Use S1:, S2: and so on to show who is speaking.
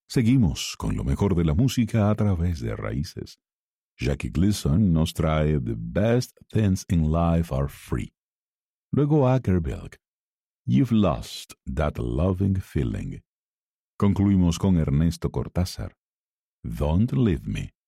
S1: Seguimos con lo mejor de la música a través de Raíces. Jackie Gleason nos trae The Best Things in Life Are Free. Luego Akerbilk, You've Lost That Loving Feeling. Concluimos con Ernesto Cortázar, Don't Leave Me.